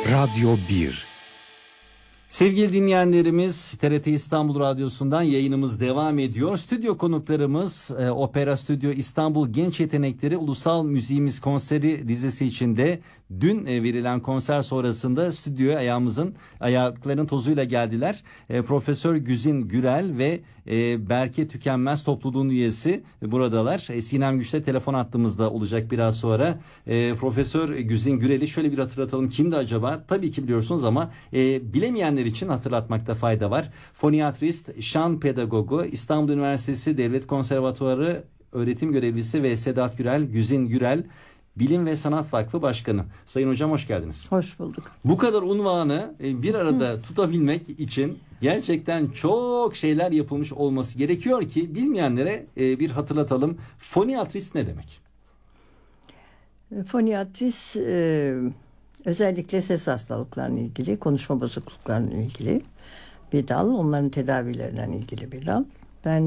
Radyo 1. Sevgili dinleyenlerimiz, TRT İstanbul Radyosu'ndan yayınımız devam ediyor. Stüdyo konuklarımız Opera Stüdyo İstanbul Genç Yetenekleri Ulusal Müziğimiz Konseri dizisi içinde dün verilen konser sonrasında stüdyoya ayaklarının tozuyla geldiler. Profesör Güzin Gürel ve Berke Tükenmez topluluğun üyesi buradalar. Sinem Güç'te telefon hattımızda olacak biraz sonra. Profesör Güzin Gürel'i şöyle bir hatırlatalım. Kimdi acaba? Tabii ki biliyorsunuz ama bilemeyenler için hatırlatmakta fayda var. Foniatrist, şan pedagogu, İstanbul Üniversitesi Devlet Konservatuarı öğretim görevlisi ve Sedat Gürel, Güzin Gürel, Bilim ve Sanat Vakfı Başkanı. Sayın Hocam hoş geldiniz. Hoş bulduk. Bu kadar unvanı bir arada tutabilmek için gerçekten çok şeyler yapılmış olması gerekiyor ki bilmeyenlere bir hatırlatalım. Foniatrist ne demek? Foniatrist özellikle ses hastalıklarıyla ilgili, konuşma bozukluklarıyla ilgili bir dal. Onların tedavileriyle ilgili bir dal. Ben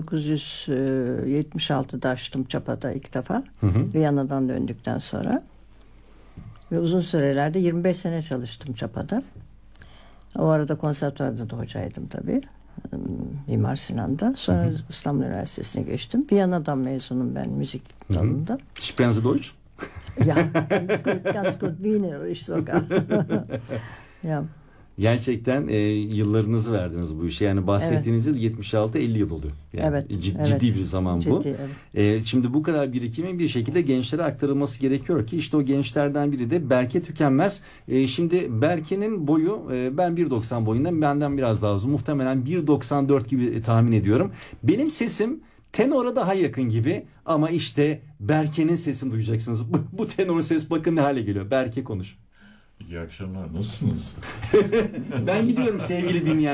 1976'da açtım Çapa'da ilk defa. Viyana'dan döndükten sonra. Ve uzun sürelerde 25 sene çalıştım Çapa'da. O arada konservatuvarda da hocaydım tabii. Mimar Sinan'da. Sonra İstanbul Üniversitesi'ne geçtim. Viyana'dan mezunum ben müzik dalında. Sprechen Sie Deutsch? Ja, ganz gut Wienerisch sogar. Ja. Gerçekten yıllarınızı verdiniz bu işe. Yani bahsettiğiniz yıl 76-50 yıl oluyor. Yani evet, ciddi bir zaman bu. Evet. Şimdi bu kadar birikimin bir şekilde gençlere aktarılması gerekiyor ki işte o gençlerden biri de Berke Tükenmez. Şimdi Berke'nin boyu ben 1.90 boyundayım. Benden biraz daha uzun. Muhtemelen 1.94 gibi tahmin ediyorum. Benim sesim tenora daha yakın gibi ama işte Berke'nin sesini duyacaksınız. Bu tenor ses bakın ne hale geliyor. Berke konuş. İyi akşamlar. Nasılsınız? Ben gidiyorum sevgili dinleyenler.